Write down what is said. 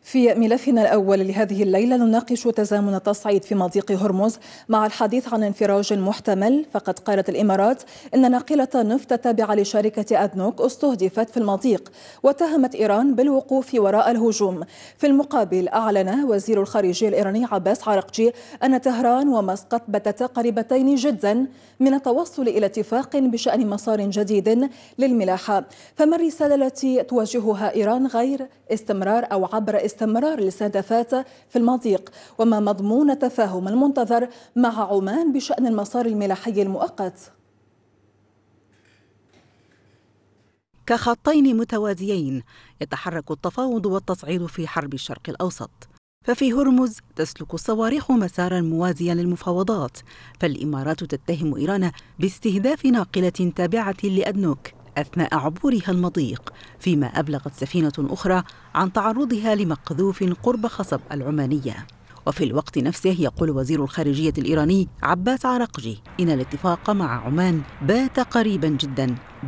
في ملفنا الأول لهذه الليلة نناقش تزامن التصعيد في مضيق هرمز مع الحديث عن انفراج محتمل. فقد قالت الإمارات إن ناقلة نفط تابعة لشركة أدنوك استهدفت في المضيق، واتهمت إيران بالوقوف وراء الهجوم. في المقابل أعلن وزير الخارجية الإيراني عباس عراقجي أن طهران ومسقط باتتا قريبتين جدا من التوصل إلى اتفاق بشأن مسار جديد للملاحة. فما الرسالة التي توجهها إيران غير استمرار أو عبر استمرار الاستهدافات في المضيق؟ وما مضمون التفاهم المنتظر مع عمان بشأن المسار الملاحي المؤقت؟ كخطين متوازيين يتحرك التفاوض والتصعيد في حرب الشرق الأوسط. ففي هرمز تسلك الصواريخ مسارا موازيا للمفاوضات، فالإمارات تتهم إيران باستهداف ناقلة تابعة لأدنوك أثناء عبورها المضيق، فيما أبلغت سفينة أخرى عن تعرضها لمقذوف قرب خصب العمانية. وفي الوقت نفسه يقول وزير الخارجية الإيراني عباس عراقجي إن الاتفاق مع عمان بات قريبا جدا